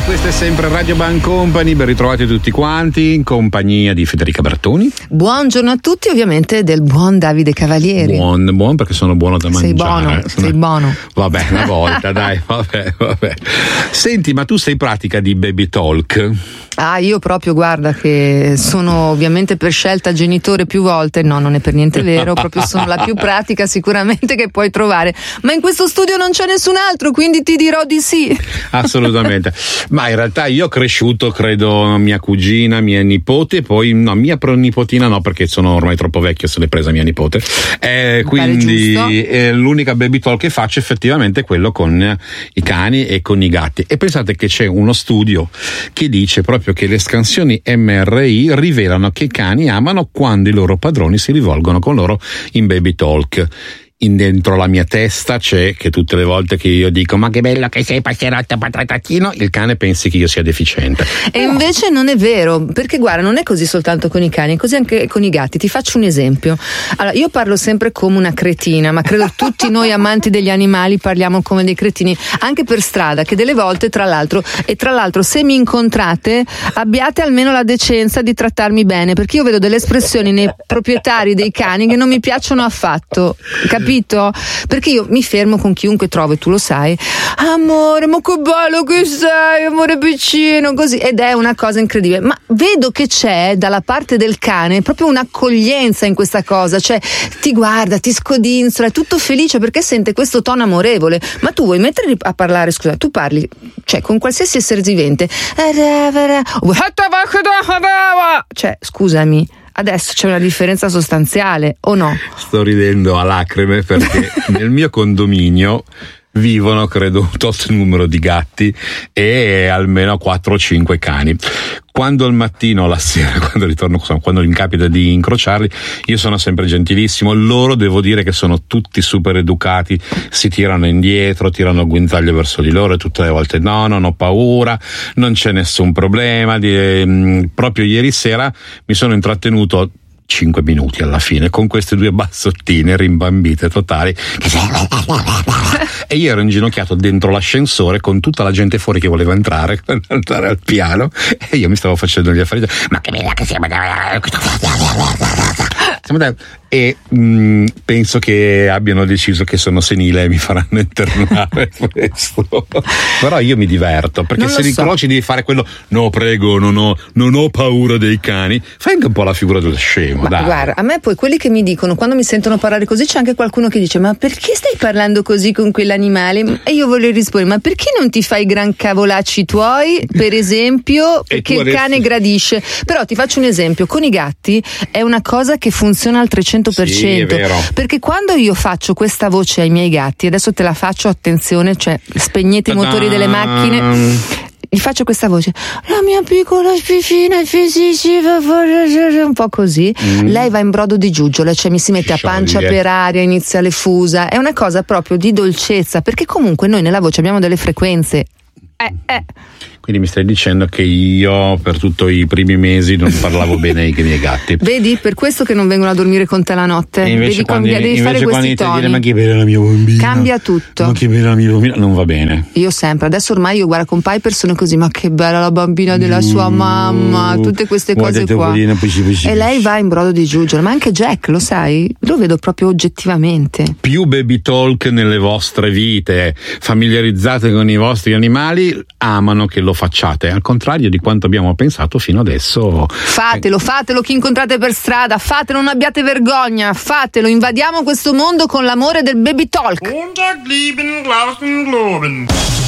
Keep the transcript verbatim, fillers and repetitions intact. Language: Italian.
E questa è sempre Radio Band Company, ben ritrovati tutti quanti in compagnia di Federica Bertoni. Buongiorno a tutti, ovviamente del buon Davide Cavalieri. Buon, buon perché sono buono da mangiare. Sei buono, sei buono. Vabbè, una volta, dai, vabbè, vabbè. Senti, ma tu sei pratica di baby talk? Ah, io proprio, guarda, che sono ovviamente per scelta genitore più volte, no, non è per niente vero, proprio sono la più pratica sicuramente che puoi trovare, ma in questo studio non c'è nessun altro, quindi ti dirò di sì. Assolutamente, ma in realtà io ho cresciuto, credo, mia cugina, mia nipote, poi no, mia pronipotina no, perché sono ormai troppo vecchio, se l'è presa mia nipote, eh, quindi eh, l'unica baby talk che faccio effettivamente è quello con i cani e con i gatti. E pensate che c'è uno studio che dice proprio che le scansioni M R I rivelano che i cani amano quando i loro padroni si rivolgono con loro in baby talk. In dentro la mia testa c'è che tutte le volte che io dico ma che bello che sei passerotto patatino, il cane pensi che io sia deficiente. E invece non è vero, perché guarda, non è così soltanto con i cani, è così anche con i gatti. Ti faccio un esempio. Allora, io parlo sempre come una cretina, ma credo tutti noi amanti degli animali parliamo come dei cretini, anche per strada, che delle volte tra l'altro, e tra l'altro se mi incontrate abbiate almeno la decenza di trattarmi bene, perché io vedo delle espressioni nei proprietari dei cani che non mi piacciono affatto, capito? Perché io mi fermo con chiunque trovo, e tu lo sai, amore, ma che bello che sei, amore piccino, così, ed è una cosa incredibile. Ma vedo che c'è dalla parte del cane proprio un'accoglienza in questa cosa, cioè ti guarda, ti scodinzola, è tutto felice perché sente questo tono amorevole. Ma tu vuoi metterli a parlare, scusa, tu parli, cioè con qualsiasi essere vivente, cioè scusami, adesso c'è una differenza sostanziale, o no? Sto ridendo a lacrime perché nel mio condominio vivono, credo, un tot numero di gatti e almeno quattro o cinque cani. Quando al mattino, la sera, quando ritorno, quando mi capita di incrociarli, io sono sempre gentilissimo. Loro devo dire che sono tutti super educati, si tirano indietro, tirano il guinzaglio verso di loro e tutte le volte no, non ho paura, non c'è nessun problema. Di, proprio ieri sera mi sono intrattenuto cinque minuti alla fine con queste due bassottine rimbambite totali e io ero inginocchiato dentro l'ascensore con tutta la gente fuori che voleva entrare per andare al piano e io mi stavo facendo gli affari, ma che bella che siamo e mh, penso che abbiano deciso che sono senile e mi faranno internare questo. Però io mi diverto perché se l'incroci so. Devi fare quello no prego non ho, non ho paura dei cani, fai anche un po' la figura del scemo. Ma dai. Guarda, a me poi quelli che mi dicono quando mi sentono parlare così, c'è anche qualcuno che dice ma perché stai parlando così con quell'animale? E io voglio rispondere, ma perché non ti fai gran cavolacci tuoi, per esempio, perché il cane gradisce. Però ti faccio un esempio, con i gatti è una cosa che funziona al trecento per cento, sì, perché quando io faccio questa voce ai miei gatti, adesso te la faccio, attenzione, cioè spegnete Ta-da! I motori delle macchine, gli faccio questa voce, la mia piccola spifina un po' così, mm. lei va in brodo di giuggiole, cioè mi si mette a pancia per aria, inizia le fusa, è una cosa proprio di dolcezza, perché comunque noi nella voce abbiamo delle frequenze. Eh, eh. Quindi mi stai dicendo che io per tutti i primi mesi non parlavo bene ai miei gatti. Vedi, per questo che non vengono a dormire con te la notte. E invece devi quando, cambia, devi invece fare quando questi toni. Dire, ma che bella la mia bambina. Cambia tutto. Ma che bella la mia bambina. Non va bene. Io sempre, adesso ormai io guarda con Piper sono così, ma che bella la bambina della sua mamma, tutte queste cose qua. E lei va in brodo di giuggiole, ma anche Jack, lo sai? Lo vedo proprio oggettivamente. Più baby talk nelle vostre vite, familiarizzate con i vostri animali, amano che lo facciate. Al contrario di quanto abbiamo pensato fino adesso. Fatelo, fatelo chi incontrate per strada, fatelo, non abbiate vergogna, fatelo, invadiamo questo mondo con l'amore del baby talk.